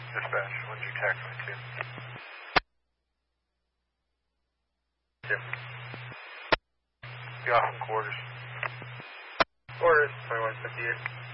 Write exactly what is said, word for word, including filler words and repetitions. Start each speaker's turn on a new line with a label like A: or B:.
A: Dispatch, when did you tax me to? Yep. Be off in quarters. Quarters, twenty-one fifty-eight.